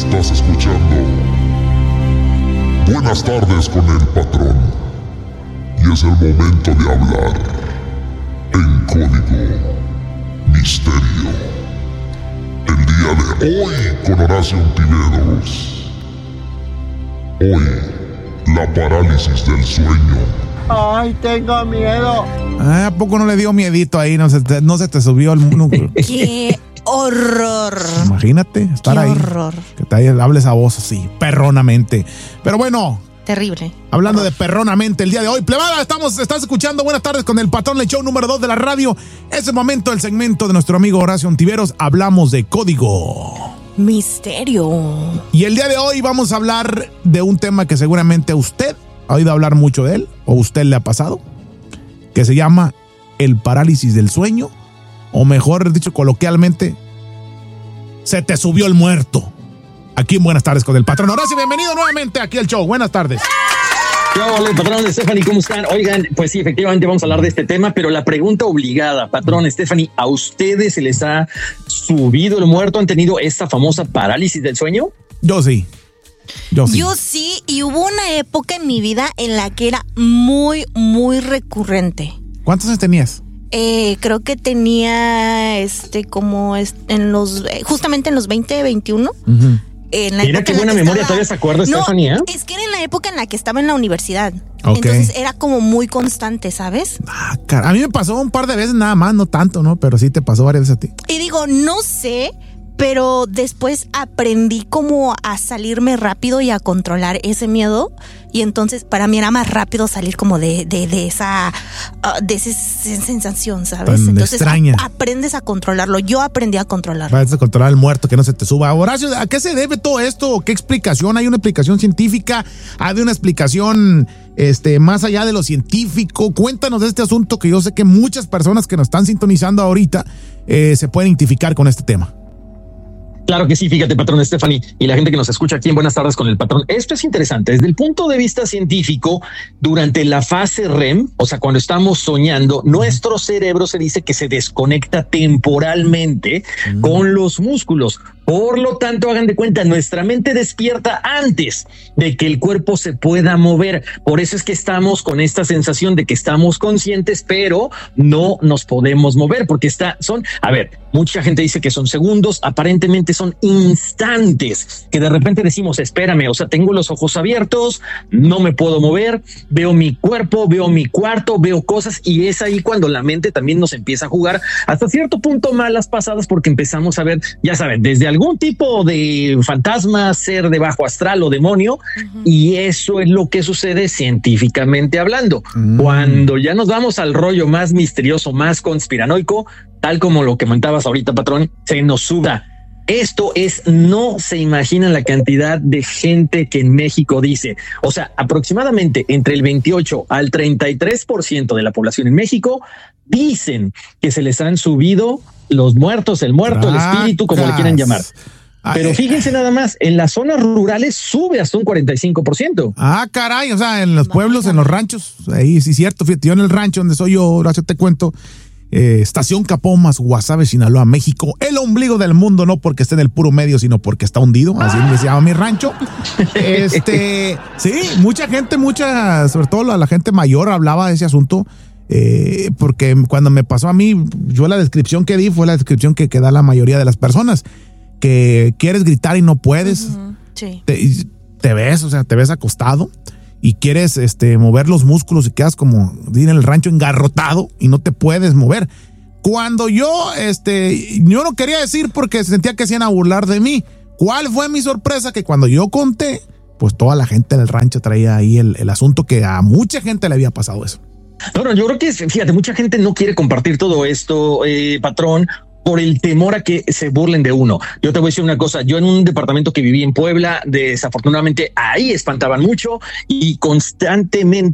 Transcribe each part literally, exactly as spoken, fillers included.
Estás escuchando Buenas tardes con el patrón. Y es el momento de hablar en código misterio. El día de hoy con Horacio Ontiveros. Hoy, la parálisis del sueño. Ay, tengo miedo. ¿A poco no le dio miedito ahí? No se te, no se te subió el núcleo. ¡Qué horror! Imagínate estar ¡Qué ahí. horror! Que te hable esa voz así, perronamente. Pero bueno. Terrible. Hablando de perronamente el día de hoy. Plebada, estamos, estás escuchando Buenas tardes con el patrón, el show número dos de la radio. Es el momento del segmento de nuestro amigo Horacio Ontiveros. Hablamos de código misterio. Y el día de hoy vamos a hablar de un tema que seguramente usted ha oído hablar mucho de él, o usted le ha pasado, que se llama el parálisis del sueño, o mejor dicho coloquialmente, se te subió el muerto. Aquí en Buenas tardes con el patrón. Horacio, bienvenido nuevamente aquí al show. Buenas tardes. Hola, patrón Stephanie, ¿cómo están? Oigan, pues sí, efectivamente vamos a hablar de este tema, pero la pregunta obligada, patrón Stephanie, ¿a ustedes se les ha subido el muerto? ¿Han tenido esta famosa parálisis del sueño? Yo sí. Yo sí. Yo sí, y hubo una época en mi vida en la que era muy, muy recurrente. ¿Cuántos años tenías? Eh, creo que tenía este como en los justamente en los veinte, veintiuno. Uh-huh. En la Mira qué buena memoria, estaba... ¿todavía se acuerda, no, Estefanía? Es que era en la época en la que estaba en la universidad. Okay. Entonces era como muy constante, ¿sabes? Ah, cara, a mí me pasó un par de veces nada más, no tanto, ¿no? Pero sí te pasó varias veces a ti. Y digo, no sé, pero después aprendí como a salirme rápido y a controlar ese miedo. Y entonces para mí era más rápido salir como de, de, de esa uh, de esa sensación, ¿sabes? Tan entonces extraña. A, aprendes a controlarlo. Yo aprendí a controlarlo. Aprendes a controlar el muerto, que no se te suba. Horacio, ¿a qué se debe todo esto? ¿Qué explicación? ¿Hay una explicación científica? ¿Hay una explicación este, más allá de lo científico? Cuéntanos de este asunto que yo sé que muchas personas que nos están sintonizando ahorita eh, se pueden identificar con este tema. Claro que sí, fíjate, patrón Stephanie, y la gente que nos escucha aquí en Buenas tardes con el patrón. Esto es interesante. Desde el punto de vista científico, durante la fase R E M, o sea, cuando estamos soñando, nuestro cerebro se dice que se desconecta temporalmente mm. con los músculos. Por lo tanto, hagan de cuenta, nuestra mente despierta antes de que el cuerpo se pueda mover. Por eso es que estamos con esta sensación de que estamos conscientes, pero no nos podemos mover, porque está, son, a ver, mucha gente dice que son segundos, aparentemente son instantes, que de repente decimos, espérame, o sea, tengo los ojos abiertos, no me puedo mover, veo mi cuerpo, veo mi cuarto, veo cosas, y es ahí cuando la mente también nos empieza a jugar hasta cierto punto malas pasadas, porque empezamos a ver, ya saben, desde algún tipo de fantasma, ser de bajo astral o demonio, uh-huh. y eso es lo que sucede científicamente hablando. Mm. Cuando ya nos vamos al rollo más misterioso, más conspiranoico, tal como lo que comentabas ahorita, patrón, se nos suda. Esto es, no se imaginan la cantidad de gente que en México dice, o sea, aproximadamente entre el veintiocho al treinta y tres por ciento de la población en México dicen que se les han subido los muertos, el muerto, Tracas. el espíritu, como le quieran llamar. Pero fíjense nada más, en las zonas rurales sube hasta un cuarenta y cinco por ciento. Ah, caray, o sea, en los pueblos, en los ranchos, ahí sí es cierto, fíjate, yo en el rancho donde soy yo, Horacio, te cuento, eh, Estación Capomas, Guasave, Sinaloa, México, el ombligo del mundo, no porque esté en el puro medio, sino porque está hundido, así ah. se llama mi rancho. Este, sí, mucha gente, mucha, sobre todo la, la gente mayor hablaba de ese asunto. Eh, porque cuando me pasó a mí, yo la descripción que di fue la descripción que, que da la mayoría de las personas, que quieres gritar y no puedes, uh-huh. sí. te, te ves, o sea, te ves acostado y quieres este, mover los músculos y quedas como en el rancho engarrotado y no te puedes mover. Cuando yo, este, yo no quería decir porque sentía que se iban a burlar de mí. ¿Cuál fue mi sorpresa? Que cuando yo conté, pues toda la gente del rancho traía ahí el, el asunto, que a mucha gente le había pasado eso. No, no, yo creo que, fíjate, mucha gente no quiere compartir todo esto, eh, patrón, por el temor a que se burlen de uno. Yo te voy a decir una cosa, yo en un departamento que viví en Puebla, desafortunadamente ahí espantaban mucho y constantemente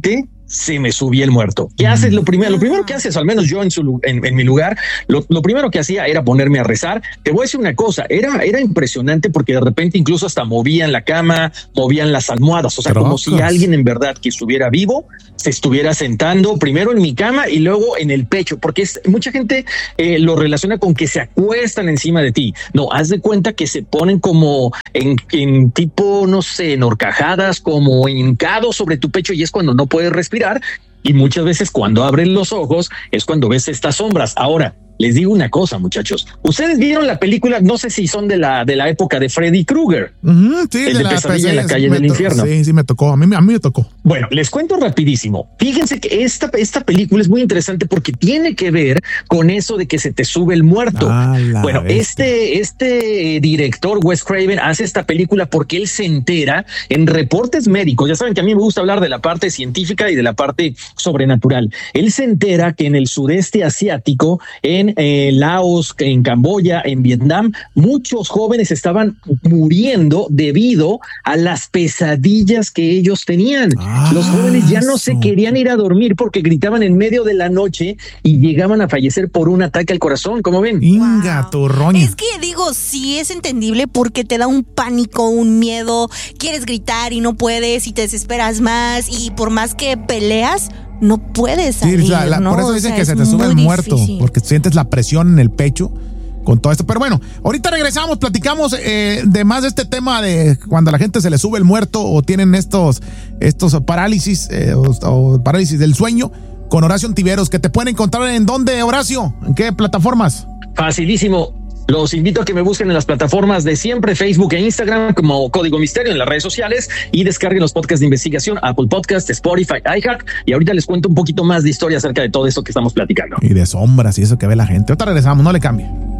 se me subía el muerto. ¿Qué haces? Lo primero, lo primero que haces, al menos yo en, su, en, en mi lugar, lo, lo primero que hacía era ponerme a rezar. Te voy a decir una cosa, era, era impresionante porque de repente incluso hasta movían la cama, movían las almohadas, o sea, Trocos. Como si alguien en verdad que estuviera vivo se estuviera sentando primero en mi cama y luego en el pecho, porque es, mucha gente eh, lo relaciona con que se acuestan encima de ti. No, haz de cuenta que se ponen como en, en tipo, no sé, en horcajadas, como hincados sobre tu pecho, y es cuando no puedes respirar. Y muchas veces cuando abren los ojos es cuando ves estas sombras. Ahora, les digo una cosa, muchachos. Ustedes vieron la película, no sé si son de la de la época de Freddy Krueger. Uh-huh, sí, el de, de Pesadilla en la calle del to- infierno. Sí, sí me tocó. A mí, a mí me tocó. Bueno, les cuento rapidísimo. Fíjense que esta, esta película es muy interesante porque tiene que ver con eso de que se te sube el muerto. Ah, bueno, bestia. este, este director, Wes Craven, hace esta película porque él se entera en reportes médicos. Ya saben que a mí me gusta hablar de la parte científica y de la parte sobrenatural. Él se entera que en el sudeste asiático, en eh, Laos, en Camboya, en Vietnam, muchos jóvenes estaban muriendo debido a las pesadillas que ellos tenían. Ah, Los jóvenes ya no se eso. querían ir a dormir porque gritaban en medio de la noche y llegaban a fallecer por un ataque al corazón, ¿cómo ven? Inga, Wow. tu roña. Es que digo, sí es entendible porque te da un pánico, un miedo, quieres gritar y no puedes y te desesperas más y por más que peleas, no puedes salir, Sí, la- la- ¿no? por eso O dicen sea, que es se te sube el muy muerto, difícil. porque sientes la presión en el pecho con todo esto. Pero bueno, ahorita regresamos, platicamos eh, de más de este tema de cuando a la gente se le sube el muerto o tienen estos, estos parálisis eh, o, o parálisis del sueño con Horacio Ontiveros, que te pueden encontrar en dónde, Horacio, en qué plataformas. Facilísimo. Los invito a que me busquen en las plataformas de siempre, Facebook e Instagram como Código Misterio en las redes sociales y descarguen los podcasts de investigación, Apple Podcast, Spotify, iHeart. Y ahorita les cuento un poquito más de historia acerca de todo esto que estamos platicando. Y de sombras y eso que ve la gente. Ahorita regresamos, no le cambie.